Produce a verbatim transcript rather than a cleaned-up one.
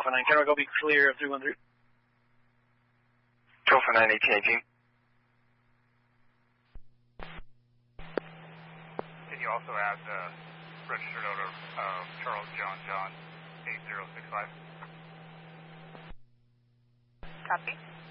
Alpha nine, Kennewick, I'll be clear of three one three. Alpha nine, eighteen eighteen. Can you also add uh, registered owner uh, Charles John John eight zero six five? Copy.